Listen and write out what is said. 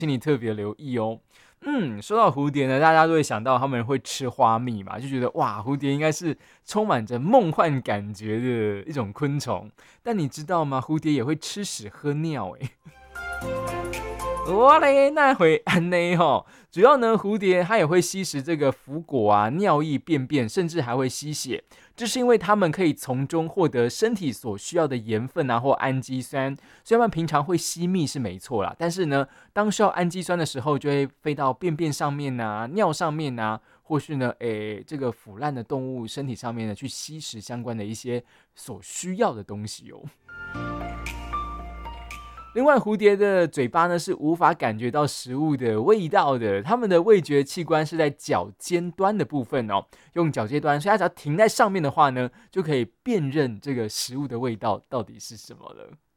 请你特别留意哦。说到蝴蝶呢，大家都会想到他们会吃花蜜嘛，就觉得哇，蝴蝶应该是充满着梦幻感觉的一种昆虫。但你知道吗？蝴蝶也会吃屎喝尿诶。我嘞，那会安内吼，主要呢，蝴蝶它也会吸食这个腐果啊、尿液、便便，甚至还会吸血。这是因为它们可以从中获得身体所需要的盐分啊，或氨基酸。所以它们平常会吸蜜是没错啦，但是呢，当需要氨基酸的时候，就会飞到便便上面啊、尿上面啊，或是呢，这个腐烂的动物身体上面呢，去吸食相关的一些所需要的东西哦。另外，蝴蝶的嘴巴呢是无法感觉到食物的味道的，它们的味觉器官是在脚尖端的部分哦，用脚尖端，所以它只要停在上面的话呢，就可以辨认这个食物的味道到底是什么了。